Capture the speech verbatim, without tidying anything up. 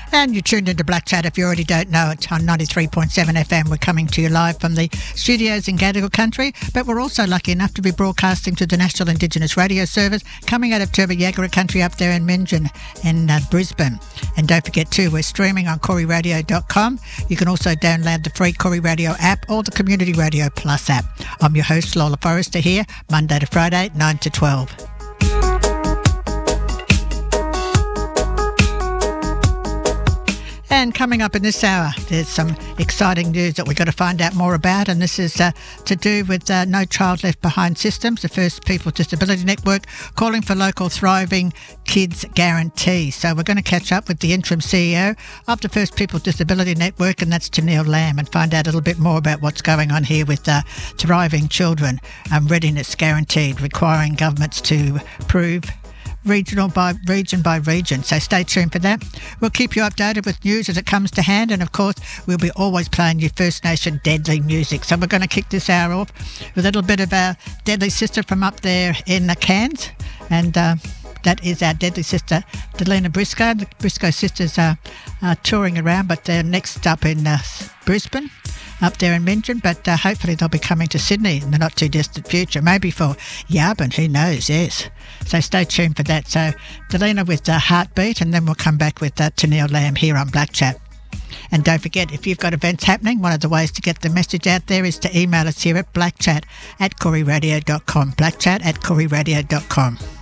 And you're tuned into Black Chat. If you already don't know, it's on ninety-three point seven F M. We're coming to you live from the studios in Gadigal Country, but we're also lucky enough to be broadcasting to the National Indigenous Radio Service coming out of Turrbah Yagara Country up there in Minjan in uh, Brisbane. And don't forget too, we're streaming on Koori Radio dot com. You can also download the free Koori Radio app or the Community Radio Plus app. I'm your host, Lola Forrester here, Monday to Friday, nine to twelve. And coming up in this hour, there's some exciting news that we've got to find out more about, and this is uh, to do with uh, No Child Left Behind Systems, the First People Disability Network, calling for local thriving kids guarantee. So we're going to catch up with the interim C E O of the First People Disability Network, and that's Tennealle Lamb, and find out a little bit more about what's going on here with uh, thriving children and readiness guaranteed, requiring governments to prove regional by region by region. So stay tuned for that. We'll keep you updated with news as it comes to hand, and of course we'll be always playing you First Nation deadly music. So we're going to kick this hour off with a little bit of our deadly sister from up there in the Cairns, and uh, that is our deadly sister Delina Briscoe. The Briscoe sisters are, are touring around, but they're next up in uh, Brisbane, up there in Minjan, but uh, hopefully they'll be coming to Sydney in the not too distant future, maybe for Yabun, who knows, yes. So stay tuned for that. So Delina with uh, Heartbeat, and then we'll come back with uh, Tennealle Lamb here on Black Chat. And don't forget, if you've got events happening, one of the ways to get the message out there is to email us here at blackchat at koori radio dot com, blackchat at koori radio dot com.